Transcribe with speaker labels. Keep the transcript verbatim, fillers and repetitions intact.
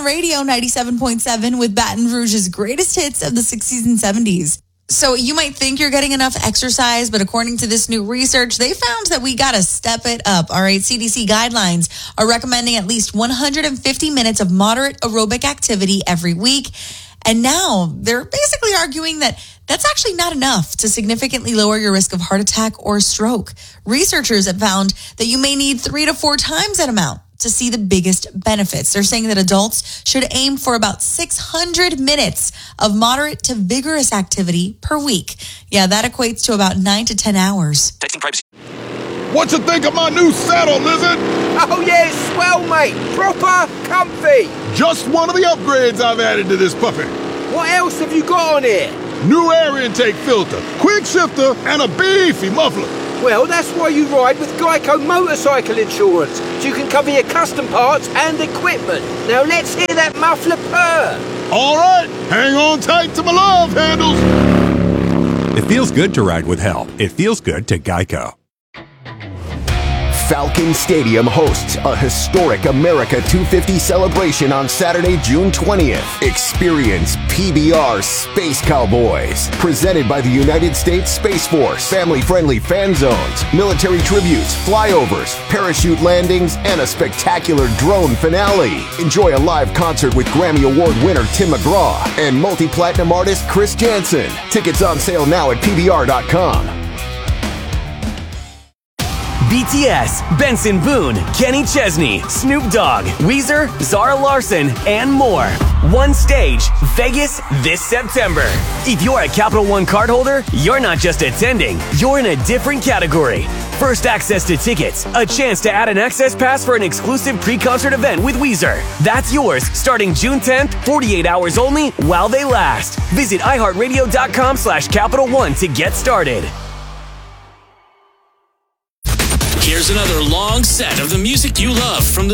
Speaker 1: One Radio ninety-seven point seven with Baton Rouge's greatest hits of the sixties and seventies. So you might think you're getting enough exercise, but according to this new research, they found that we got to step it up. All right, C D C guidelines are recommending at least one hundred fifty minutes of moderate aerobic activity every week. And now they're basically arguing that that's actually not enough to significantly lower your risk of heart attack or stroke. Researchers have found that you may need three to four times that amount to see the biggest benefits. They're saying that adults should aim for about six hundred minutes of moderate to vigorous activity per week. Yeah, that equates to about nine to ten hours.
Speaker 2: Texting privacy.
Speaker 3: What you think of my new saddle, Lizard?
Speaker 4: Oh yeah, it's swell, mate. Proper comfy.
Speaker 3: Just one of the upgrades I've added to this puppy.
Speaker 4: What else have you got on here?
Speaker 3: New air intake filter, quick shifter, and a beefy muffler.
Speaker 4: Well, that's why you ride with Geico Motorcycle Insurance, so you can cover your custom parts and equipment. Now let's hear that muffler purr.
Speaker 3: All right, hang on tight to my love handles.
Speaker 5: It feels good to ride with help. It feels good to Geico.
Speaker 6: Falcon Stadium hosts a historic America two fifty celebration on Saturday, June twentieth. Experience P B R Space Cowboys, presented by the United States Space Force. Family-friendly fan zones, military tributes, flyovers, parachute landings, and a spectacular drone finale. Enjoy a live concert with Grammy Award winner Tim McGraw and multi-platinum artist Chris Jansen. Tickets on sale now at P B R dot com.
Speaker 7: B T S, Benson Boone, Kenny Chesney, Snoop Dogg, Weezer, Zara Larson, and more. One stage, Vegas this September. If you're a Capital One cardholder, you're not just attending, you're in a different category. First access to tickets, a chance to add an access pass for an exclusive pre-concert event with Weezer. That's yours starting June tenth, forty-eight hours only while they last. Visit iHeartRadio.com slash Capital One to get started.
Speaker 2: Here's another long set of the music you love from the